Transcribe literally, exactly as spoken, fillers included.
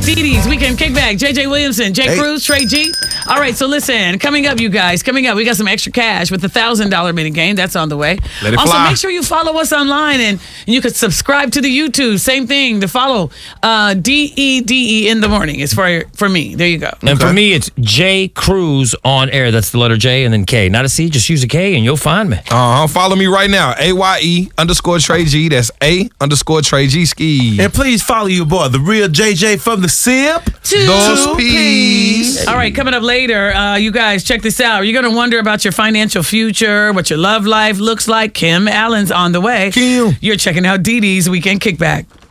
Dee Dee's Weekend Kickback. J J Williamson, Jay Hey. Cruz, Trey G. All right, so listen, coming up, you guys, coming up, we got some extra cash with the one thousand dollars mini game. That's on the way. Let it also, fly. make sure you follow us online and you can subscribe to the YouTube. Same thing to follow uh, D E D E in the morning. It's for for me. There you go. And Okay. for me, it's J Cruz on air. That's the letter J and then K. Not a C, just use a K and you'll find me. Uh-huh. Follow me right now. A Y E underscore Trey G. That's A underscore Trey G ski. And please follow your boy, the real J J from the SIP. Those peas. All right, coming up later, uh, you guys, check this out. You're going to wonder about your financial future, what your love life looks like. Kim Allen's on the way. Kim. You're checking out Dee Dee's Weekend Kickback.